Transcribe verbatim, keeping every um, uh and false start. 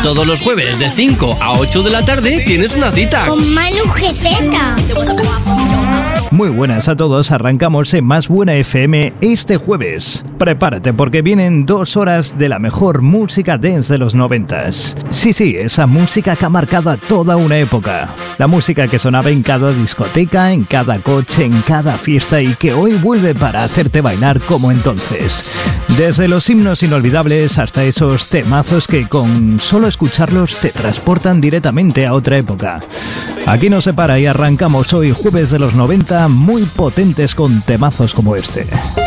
Todos los jueves de cinco a ocho de la tarde tienes una cita con Manu G Z. Muy buenas a todos, arrancamos en Más Buena F M este jueves. Prepárate porque vienen dos horas de la mejor música dance de los noventas. Sí, sí, esa música que ha marcado a toda una época. La música que sonaba en cada discoteca, en cada coche, en cada fiesta y que hoy vuelve para hacerte bailar como entonces. Desde los himnos inolvidables hasta esos temazos que con solo escucharlos te transportan directamente a otra época. Aquí no se para y arrancamos hoy jueves de los noventa muy potentes con temazos como este.